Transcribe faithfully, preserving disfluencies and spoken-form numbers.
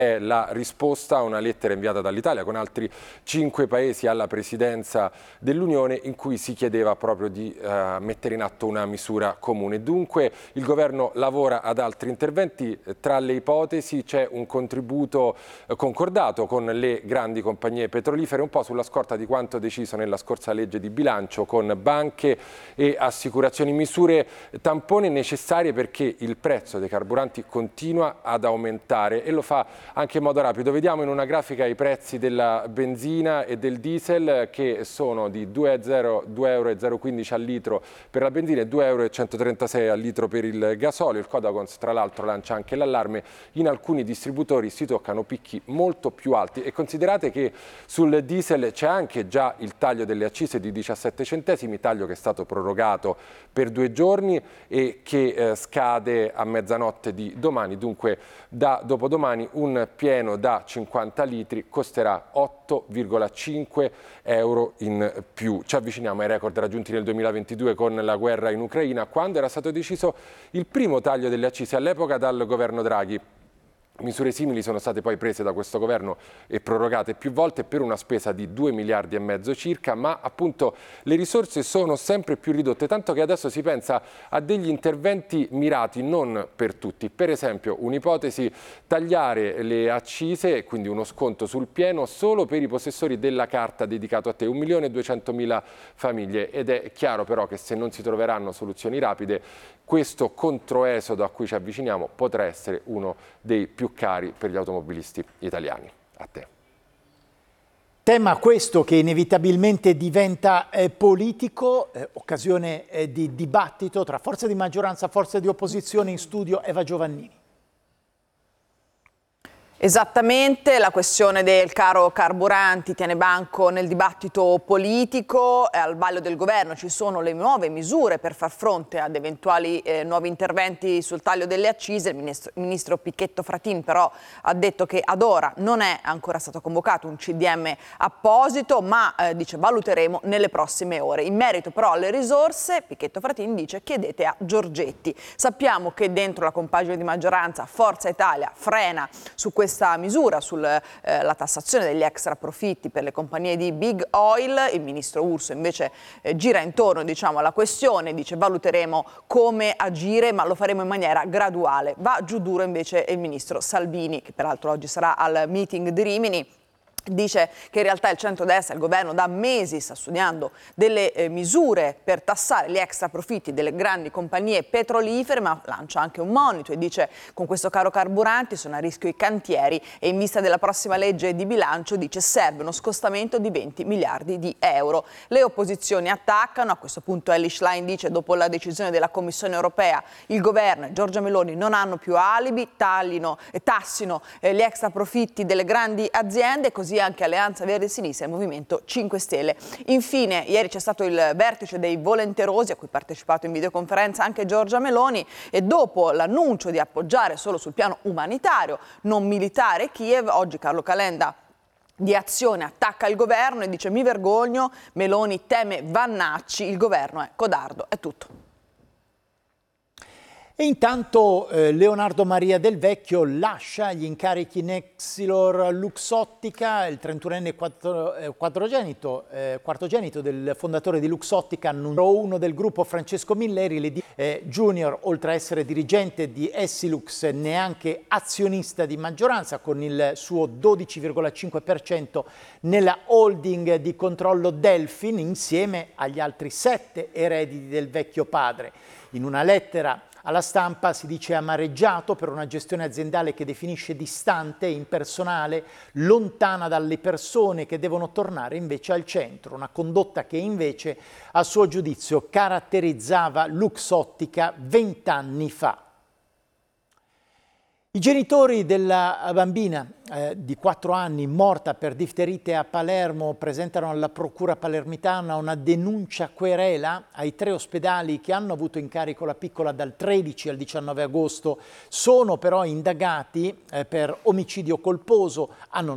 È la risposta a una lettera inviata dall'Italia con altri cinque paesi alla presidenza dell'Unione in cui si chiedeva proprio di uh, mettere in atto una misura comune. Dunque il governo lavora ad altri interventi, tra le ipotesi c'è un contributo uh, concordato con le grandi compagnie petrolifere, un po' sulla scorta di quanto deciso nella scorsa legge di bilancio con banche e assicurazioni, misure tampone necessarie perché il prezzo dei carburanti continua ad aumentare e lo fa anche in modo rapido. Vediamo in una grafica i prezzi della benzina e del diesel che sono di due euro e zero quindici al litro per la benzina e due euro e centotrentasei al litro per il gasolio. Il Codacons tra l'altro lancia anche l'allarme, in alcuni distributori si toccano picchi molto più alti e considerate che sul diesel c'è anche già il taglio delle accise di diciassette centesimi, taglio che è stato prorogato per due giorni e che eh, scade a mezzanotte di domani, dunque da dopodomani un pieno da cinquanta litri costerà otto virgola cinque euro in più. Ci avviciniamo ai record raggiunti nel duemilaventidue con la guerra in Ucraina, quando era stato deciso il primo taglio delle accise all'epoca dal governo Draghi. Misure simili sono state poi prese da questo governo e prorogate più volte per una spesa di due miliardi e mezzo circa, ma appunto le risorse sono sempre più ridotte, tanto che adesso si pensa a degli interventi mirati non per tutti. Per esempio, un'ipotesi, tagliare le accise, quindi uno sconto sul pieno, solo per i possessori della carta dedicato a te, un milione e duecentomila famiglie. Ed è chiaro però che se non si troveranno soluzioni rapide, questo controesodo a cui ci avviciniamo potrà essere uno dei più cari per gli automobilisti italiani. A te. Tema questo che inevitabilmente diventa eh, politico, eh, occasione eh, di dibattito tra forze di maggioranza e forze di opposizione. In studio Eva Giovannini. Esattamente, la questione del caro carburanti tiene banco nel dibattito politico. Al vaglio del governo ci sono le nuove misure per far fronte ad eventuali eh, nuovi interventi sul taglio delle accise. Il ministro, il ministro Pichetto Fratin però ha detto che ad ora non è ancora stato convocato un C D M apposito, ma eh, dice valuteremo nelle prossime ore. In merito però alle risorse, Pichetto Fratin dice chiedete a Giorgetti. Sappiamo che dentro la compagine di maggioranza Forza Italia frena su questa questa misura sulla eh, tassazione degli extra profitti per le compagnie di big oil. Il ministro Urso invece eh, gira intorno, diciamo, alla questione, dice valuteremo come agire ma lo faremo in maniera graduale. Va giù duro invece il ministro Salvini, che peraltro oggi sarà al meeting di Rimini. Dice che in realtà il centrodestra, il governo da mesi sta studiando delle eh, misure per tassare gli extra profitti delle grandi compagnie petrolifere, ma lancia anche un monito e dice con questo caro carburanti sono a rischio i cantieri e in vista della prossima legge di bilancio dice serve uno scostamento di venti miliardi di euro. Le opposizioni attaccano, a questo punto Elly Schlein dice dopo la decisione della Commissione europea il governo e Giorgia Meloni non hanno più alibi, taglino e tassino eh, gli extra profitti delle grandi aziende, così anche Alleanza Verdi e Sinistra e il Movimento cinque Stelle. Infine, ieri c'è stato il vertice dei volenterosi a cui ha partecipato in videoconferenza anche Giorgia Meloni e dopo l'annuncio di appoggiare solo sul piano umanitario, non militare Kiev, oggi Carlo Calenda di Azione attacca il governo e dice mi vergogno, Meloni teme Vannacci, il governo è codardo. È tutto. E intanto eh, Leonardo Maria Del Vecchio lascia gli incarichi in Exilor Luxottica. Il trentunenne quattro, eh, quattrogenito, eh, quartogenito del fondatore di Luxottica, numero uno del gruppo Francesco Milleri, eh, Junior, oltre a essere dirigente di Essilux, neanche azionista di maggioranza, con il suo dodici virgola cinque per cento nella holding di controllo Delfin, insieme agli altri sette eredi del vecchio padre. In una lettera alla stampa si dice amareggiato per una gestione aziendale che definisce distante, impersonale, lontana dalle persone che devono tornare invece al centro, una condotta che invece a suo giudizio caratterizzava Luxottica vent'anni fa. I genitori della bambina eh, di quattro anni morta per difterite a Palermo presentano alla procura palermitana una denuncia querela ai tre ospedali che hanno avuto in carico la piccola dal tredici al diciannove agosto. Sono però indagati eh, per omicidio colposo, hanno